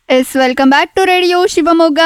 S welcome back to radio Shivamogga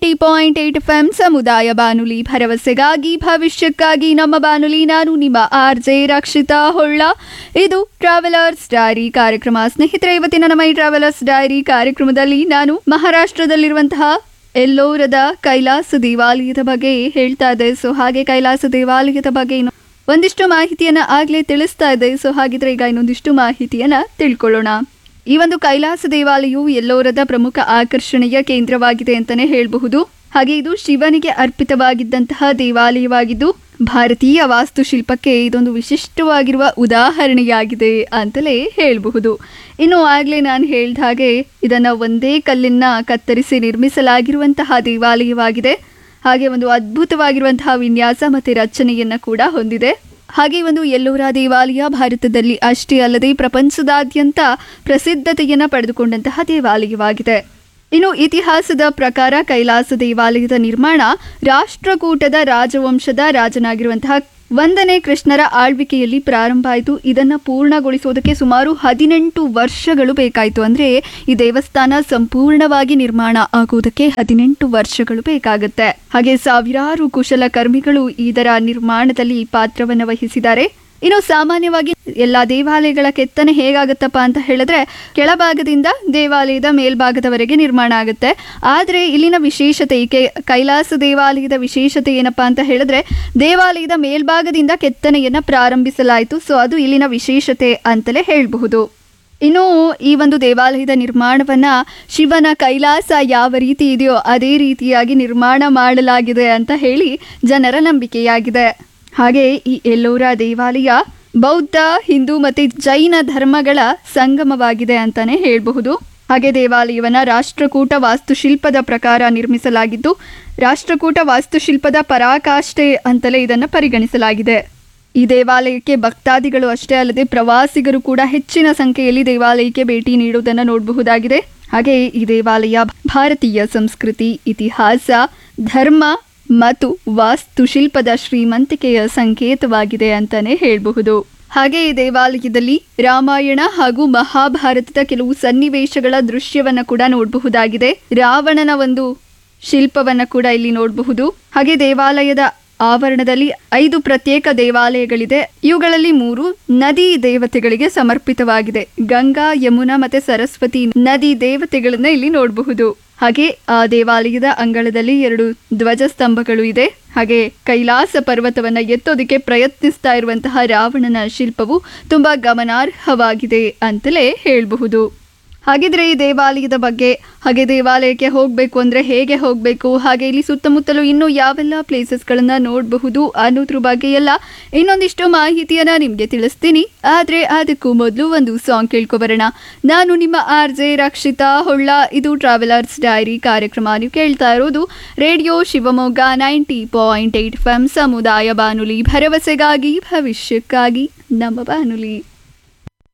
90.8 FM ಸಮುದಾಯ ಬಾನುಲಿ ಭರವಸೆಗಾಗಿ ಭವಿಷ್ಯಕ್ಕಾಗಿ ನಮ್ಮ ಬಾನುಲಿ. ನಾನು ನಿಮ್ಮ RJ ರಕ್ಷಿತಾ ಹೊಳ್ಳ. ಇದು ಟ್ರಾವೆಲರ್ಸ್ ಡೈರಿ ಕಾರ್ಯಕ್ರಮ. ಸ್ನೇಹಿತರೆ, ಇವತ್ತಿನ ನಮ್ಮ ಈ ಟ್ರಾವೆಲರ್ಸ್ ಡೈರಿ ಕಾರ್ಯಕ್ರಮದಲ್ಲಿ ನಾನು ಮಹಾರಾಷ್ಟ್ರದಲ್ಲಿರುವಂತಹ ಎಲ್ಲೋರದ ಕೈಲಾಸ ದೇವಾಲಯದ ಬಗ್ಗೆ ಹೇಳ್ತಾ ಇದ್ದೆ. ಸೊ ಹಾಗೆ ಕೈಲಾಸ ದೇವಾಲಯದ ಬಗ್ಗೆ ಒಂದಿಷ್ಟು ಮಾಹಿತಿಯನ್ನ ಆಗ್ಲೇ ತಿಳಿಸ್ತಾ ಇದೆ. ಸೊ ಹಾಗಿದ್ರೆ ಈಗ ಇನ್ನೊಂದಿಷ್ಟು ಮಾಹಿತಿಯನ್ನ ತಿಳ್ಕೊಳ್ಳೋಣ. ಈ ಒಂದು ಕೈಲಾಸ ದೇವಾಲಯವು ಎಲ್ಲೋರದ ಪ್ರಮುಖ ಆಕರ್ಷಣೆಯ ಕೇಂದ್ರವಾಗಿದೆ ಅಂತಾನೆ ಹೇಳಬಹುದು. ಹಾಗೆ ಇದು ಶಿವನಿಗೆ ಅರ್ಪಿತವಾಗಿದ್ದಂತಹ ದೇವಾಲಯವಾಗಿದ್ದು ಭಾರತೀಯ ವಾಸ್ತುಶಿಲ್ಪಕ್ಕೆ ಇದೊಂದು ವಿಶಿಷ್ಟವಾಗಿರುವ ಉದಾಹರಣೆಯಾಗಿದೆ ಅಂತಲೇ ಹೇಳಬಹುದು. ಇನ್ನು ಆಗ್ಲೇ ನಾನು ಹೇಳಿದ ಹಾಗೆ ಇದನ್ನ ಒಂದೇ ಕಲ್ಲಿನ ಕತ್ತರಿಸಿ ನಿರ್ಮಿಸಲಾಗಿರುವಂತಹ ದೇವಾಲಯವಾಗಿದೆ. ಹಾಗೆ ಒಂದು ಅದ್ಭುತವಾಗಿರುವಂತಹ ವಿನ್ಯಾಸ ಮತ್ತೆ ರಚನೆಯನ್ನ ಕೂಡ ಹೊಂದಿದೆ. ಹಾಗೆ ಒಂದು ಎಲ್ಲೋರ ದೇವಾಲಯ ಭಾರತದಲ್ಲಿ ಅಷ್ಟೇ ಅಲ್ಲದೆ ಪ್ರಪಂಚದಾದ್ಯಂತ ಪ್ರಸಿದ್ಧತೆಯನ್ನು ಪಡೆದುಕೊಂಡಂತಹ ದೇವಾಲಯವಾಗಿದೆ. ಇನ್ನು ಇತಿಹಾಸದ ಪ್ರಕಾರ ಕೈಲಾಸ ದೇವಾಲಯದ ನಿರ್ಮಾಣ ರಾಷ್ಟ್ರಕೂಟದ ರಾಜವಂಶದ ರಾಜನಾಗಿರುವಂತಹ 1ನೇ ಕೃಷ್ಣರ ಆಳ್ವಿಕೆಯಲ್ಲಿ ಪ್ರಾರಂಭ ಆಯಿತು. ಇದನ್ನು ಪೂರ್ಣಗೊಳಿಸೋದಕ್ಕೆ ಸುಮಾರು 18 ವರ್ಷಗಳು ಬೇಕಾಯಿತು. ಅಂದರೆ ಈ ದೇವಸ್ಥಾನ ಸಂಪೂರ್ಣವಾಗಿ ನಿರ್ಮಾಣ ಆಗುವುದಕ್ಕೆ 18 ವರ್ಷಗಳು ಬೇಕಾಗುತ್ತೆ. ಹಾಗೆ ಸಾವಿರಾರು ಕುಶಲಕರ್ಮಿಗಳು ಇದರ ನಿರ್ಮಾಣದಲ್ಲಿ ಪಾತ್ರವನ್ನು ವಹಿಸಿದ್ದಾರೆ. ಇನ್ನು ಸಾಮಾನ್ಯವಾಗಿ ಎಲ್ಲ ದೇವಾಲಯಗಳ ಕೆತ್ತನೆ ಹೇಗಾಗುತ್ತಪ್ಪ ಅಂತ ಹೇಳಿದ್ರೆ ಕೆಳಭಾಗದಿಂದ ದೇವಾಲಯದ ಮೇಲ್ಭಾಗದವರೆಗೆ ನಿರ್ಮಾಣ ಆಗುತ್ತೆ. ಆದರೆ ಇಲ್ಲಿನ ವಿಶೇಷತೆ, ಕೈಲಾಸ ದೇವಾಲಯದ ವಿಶೇಷತೆ ಏನಪ್ಪಾ ಅಂತ ಹೇಳಿದ್ರೆ ದೇವಾಲಯದ ಮೇಲ್ಭಾಗದಿಂದ ಕೆತ್ತನೆಯನ್ನ ಪ್ರಾರಂಭಿಸಲಾಯಿತು. ಸೊ ಅದು ಇಲ್ಲಿನ ವಿಶೇಷತೆ ಅಂತಲೇ ಹೇಳಬಹುದು. ಇನ್ನು ಈ ಒಂದು ದೇವಾಲಯದ ನಿರ್ಮಾಣವನ್ನ ಶಿವನ ಕೈಲಾಸ ಯಾವ ರೀತಿ ಇದೆಯೋ ಅದೇ ರೀತಿಯಾಗಿ ನಿರ್ಮಾಣ ಮಾಡಲಾಗಿದೆ ಅಂತ ಹೇಳಿ ಜನರ ನಂಬಿಕೆಯಾಗಿದೆ. ಹಾಗೆ ಈ ಎಲ್ಲೋರ ದೇವಾಲಯ ಬೌದ್ಧ, ಹಿಂದೂ ಮತ್ತು ಜೈನ ಧರ್ಮಗಳ ಸಂಗಮವಾಗಿದೆ ಅಂತಾನೆ ಹೇಳಬಹುದು. ಹಾಗೆ ದೇವಾಲಯವನ್ನ ರಾಷ್ಟ್ರಕೂಟ ವಾಸ್ತುಶಿಲ್ಪದ ಪ್ರಕಾರ ನಿರ್ಮಿಸಲಾಗಿದ್ದು ರಾಷ್ಟ್ರಕೂಟ ವಾಸ್ತುಶಿಲ್ಪದ ಪರಾಕಾಷ್ಠೆ ಅಂತಲೇ ಇದನ್ನು ಪರಿಗಣಿಸಲಾಗಿದೆ. ಈ ದೇವಾಲಯಕ್ಕೆ ಭಕ್ತಾದಿಗಳು ಅಷ್ಟೇ ಅಲ್ಲದೆ ಪ್ರವಾಸಿಗರು ಕೂಡ ಹೆಚ್ಚಿನ ಸಂಖ್ಯೆಯಲ್ಲಿ ದೇವಾಲಯಕ್ಕೆ ಭೇಟಿ ನೀಡುವುದನ್ನು ನೋಡಬಹುದಾಗಿದೆ. ಹಾಗೆ ಈ ದೇವಾಲಯ ಭಾರತೀಯ ಸಂಸ್ಕೃತಿ, ಇತಿಹಾಸ, ಧರ್ಮ ಮತ್ತು ವಾಸ್ತುಶಿಲ್ಪದ ಶ್ರೀಮಂತಿಕೆಯ ಸಂಕೇತವಾಗಿದೆ ಅಂತಾನೆ ಹೇಳಬಹುದು. ಹಾಗೆ ಈ ದೇವಾಲಯದಲ್ಲಿ ರಾಮಾಯಣ ಹಾಗೂ ಮಹಾಭಾರತದ ಕೆಲವು ಸನ್ನಿವೇಶಗಳ ದೃಶ್ಯವನ್ನ ಕೂಡ ನೋಡಬಹುದಾಗಿದೆ. ರಾವಣನ ಒಂದು ಶಿಲ್ಪವನ್ನ ಕೂಡ ಇಲ್ಲಿ ನೋಡಬಹುದು. ಹಾಗೆ ದೇವಾಲಯದ ಆವರಣದಲ್ಲಿ 5 ಪ್ರತ್ಯೇಕ ದೇವಾಲಯಗಳಿದೆ. ಇವುಗಳಲ್ಲಿ 3 ನದಿ ದೇವತೆಗಳಿಗೆ ಸಮರ್ಪಿತವಾಗಿದೆ. ಗಂಗಾ, ಯಮುನಾ ಮತ್ತೆ ಸರಸ್ವತಿ ನದಿ ದೇವತೆಗಳನ್ನ ಇಲ್ಲಿ ನೋಡಬಹುದು. ಹಾಗೆ ಆ ದೇವಾಲಯದ ಅಂಗಳದಲ್ಲಿ 2 ಧ್ವಜಸ್ತಂಭಗಳು ಇದೆ. ಹಾಗೆ ಕೈಲಾಸ ಪರ್ವತವನ್ನ ಎತ್ತೋದಕ್ಕೆ ಪ್ರಯತ್ನಿಸ್ತಾ ಇರುವಂತಹ ರಾವಣನ ಶಿಲ್ಪವು ತುಂಬಾ ಗಮನಾರ್ಹವಾಗಿದೆ ಅಂತಲೇ ಹೇಳಬಹುದು. ಹಾಗಿದ್ರೆ ಈ ದೇವಾಲಯದ ಬಗ್ಗೆ, ಹಾಗೆ ದೇವಾಲಯಕ್ಕೆ ಹೋಗಬೇಕು ಅಂದರೆ ಹೇಗೆ ಹೋಗಬೇಕು, ಹಾಗೆ ಇಲ್ಲಿ ಸುತ್ತಮುತ್ತಲು ಇನ್ನೂ ಯಾವೆಲ್ಲ ಪ್ಲೇಸಸ್ಗಳನ್ನು ನೋಡಬಹುದು ಅನ್ನೋದ್ರ ಬಗ್ಗೆ ಎಲ್ಲ ಇನ್ನೊಂದಿಷ್ಟು ಮಾಹಿತಿಯನ್ನು ನಿಮಗೆ ತಿಳಿಸ್ತೀನಿ. ಆದರೆ ಅದಕ್ಕೂ ಮೊದಲು ಒಂದು ಸಾಂಗ್ ಕೇಳ್ಕೊಬರೋಣ. ನಾನು ನಿಮ್ಮ RJ ರಕ್ಷಿತಾ ಹೊಳ್ಳ. ಇದು ಟ್ರಾವೆಲರ್ಸ್ ಡೈರಿ ಕಾರ್ಯಕ್ರಮ. ನೀವು ಕೇಳ್ತಾ ಇರೋದು ರೇಡಿಯೋ ಶಿವಮೊಗ್ಗ 90.8 FM ಸಮುದಾಯ ಬಾನುಲಿ ಭರವಸೆಗಾಗಿ ಭವಿಷ್ಯಕ್ಕಾಗಿ ನಮ್ಮ ಬಾನುಲಿ.